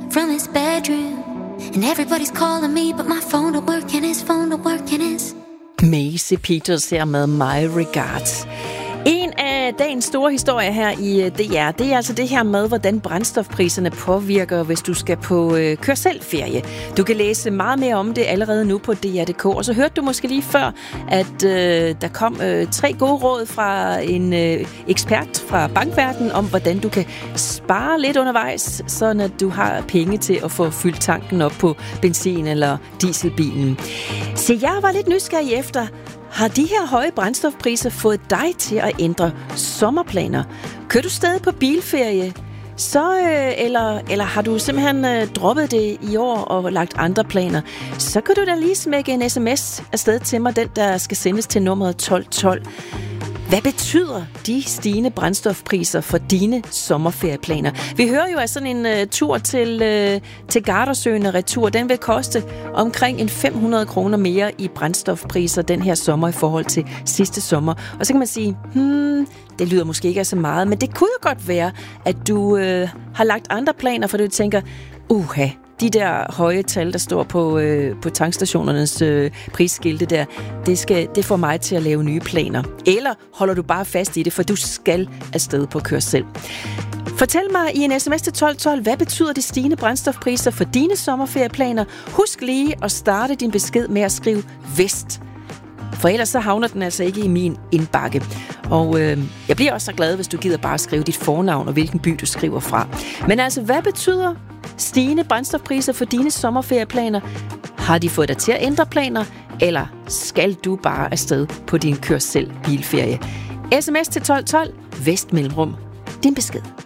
from his bedroom. And everybody's calling me, but my phone don't work and his phone don't work and his... Maisie Peters her med My Regards. En af dagens store historier her i DR, det er altså det her med, hvordan brændstofpriserne påvirker, hvis du skal på kør-selv-ferie. Du kan læse meget mere om det allerede nu på DR.dk. Og så hørte du måske lige før, at der kom 3 gode råd fra en ekspert fra bankverdenen om, hvordan du kan spare lidt undervejs, så når du har penge til at få fyldt tanken op på benzin- eller dieselbilen. Så jeg var lidt nysgerrig efter, har de her høje brændstofpriser fået dig til at ændre sommerplaner? Kører du stadig på bilferie? Eller har du simpelthen droppet det i år og lagt andre planer? Så kan du da lige smække en sms afsted til mig, den der skal sendes til nummeret 1212. Hvad betyder de stigende brændstofpriser for dine sommerferieplaner? Vi hører jo, at sådan en tur til Gardasøen og retur, den vil koste omkring en 500 kroner mere i brændstofpriser den her sommer i forhold til sidste sommer. Og så kan man sige, det lyder måske ikke af så meget, men det kunne jo godt være, at du har lagt andre planer, for du tænker, de der høje tal, der står på tankstationernes prisskilte der, det får mig til at lave nye planer. Eller holder du bare fast i det, for du skal afsted på kørsel. Fortæl mig i en sms til 1212, hvad betyder de stigende brændstofpriser for dine sommerferieplaner? Husk lige at starte din besked med at skrive vest. For ellers så havner den altså ikke i min indbakke. Og jeg bliver også så glad, hvis du gider bare skrive dit fornavn og hvilken by du skriver fra. Men altså, hvad betyder stigende brændstofpriser for dine sommerferieplaner? Har de fået dig til at ændre planer? Eller skal du bare afsted på din kør-selv bilferie? SMS til 1212, Vest Mellemrum. Din besked.